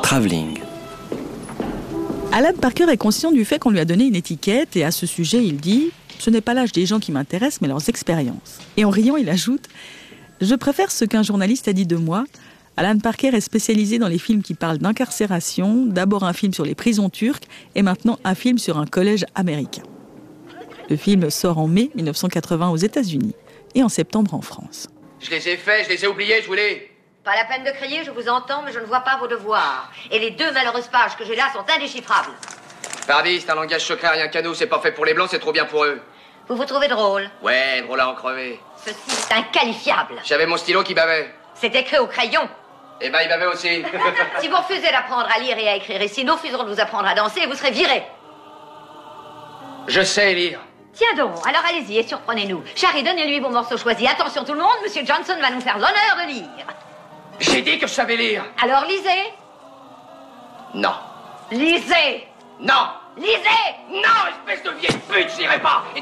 Travelling. Alan Parker est conscient du fait qu'on lui a donné une étiquette et à ce sujet, il dit « Ce n'est pas l'âge des gens qui m'intéressent, mais leurs expériences. » Et en riant, il ajoute « Je préfère ce qu'un journaliste a dit de moi. Alan Parker est spécialisé dans les films qui parlent d'incarcération, d'abord un film sur les prisons turques et maintenant un film sur un collège américain. » Le film sort en mai 1980 aux États-Unis et en septembre en France. Je les ai faits, je les ai oubliés, je voulais... Pas la peine de crier, je vous entends, mais je ne vois pas vos devoirs. Et les 2 malheureuses pages que j'ai là sont indéchiffrables. Pardi, c'est un langage secret, rien qu'à nous, c'est pas fait pour les blancs, c'est trop bien pour eux. Vous vous trouvez drôle? Ouais, drôle à en crever. Ceci est inqualifiable. J'avais mon stylo qui bavait. C'est écrit au crayon. Eh ben, il bavait aussi. Si vous refusez d'apprendre à lire et à écrire ici, nous refuserons de vous apprendre à danser et vous serez viré. Je sais lire. Tiens donc, alors allez-y et surprenez-nous. Charlie, donnez-lui vos morceaux choisis. Attention tout le monde, Monsieur Johnson va nous faire l'honneur de lire. J'ai dit que je savais lire. Alors lisez. Non. Lisez. Non. Lisez. Non, espèce de vieille pute, je lirai pas.